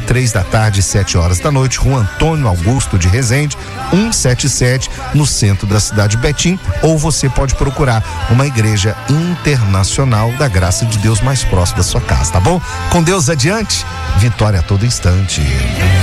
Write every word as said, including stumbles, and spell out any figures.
três da tarde e sete horas da noite, Rua Antônio Augusto de Rezende, cento e setenta e sete, no centro da cidade de Betim, ou você pode procurar uma igreja internacional da Graça de Deus mais próxima da sua casa, tá bom? Com Deus adiante, vitória a todo instante.